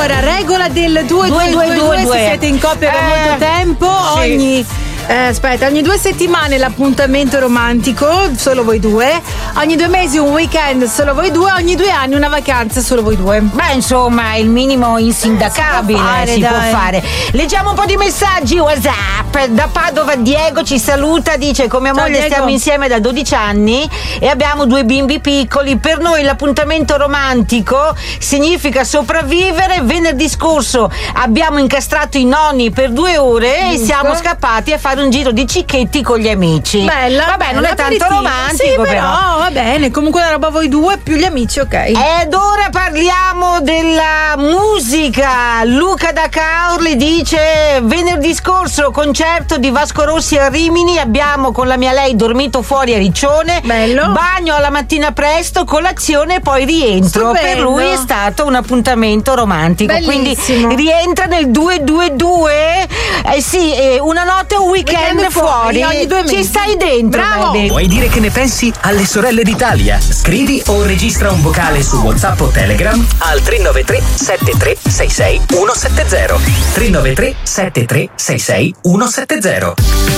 Allora, regola del 2-2-2-2, se siete in coppia da molto tempo, sì. ogni 2 settimane l'appuntamento romantico, solo voi due. Ogni 2 mesi un weekend, solo voi due. Ogni 2 anni una vacanza, solo voi due. Beh, insomma, il minimo insindacabile si può fare. Leggiamo un po' di messaggi WhatsApp. Da Padova Diego ci saluta, dice: con mia moglie Diego. stiamo insieme da 12 anni e abbiamo 2 bimbi piccoli. Per noi l'appuntamento romantico significa sopravvivere. Venerdì scorso abbiamo incastrato i nonni per 2 ore e siamo scappati a fare un giro di cicchetti con gli amici. Bella. Vabbè, non è tanto romantico, sì, però va bene, comunque la roba voi due più gli amici, ok. Ed ora parliamo della musica. Luca da Caorle dice: venerdì scorso concerto di Vasco Rossi a Rimini, abbiamo con la mia lei dormito fuori a Riccione. Bello. Bagno alla mattina presto, colazione e poi rientro. Stupendo. Per lui è stato un appuntamento romantico. Bellissimo. Quindi rientra nel 222. Sì, una notte un weekend fuori. ogni 2 mesi. Ci stai dentro, bravo. baby. Vuoi dire che ne pensi alle sorelle d'Italia? Scrivi o registra un vocale su WhatsApp o Telegram al 393 7366 170. 393 7366 170.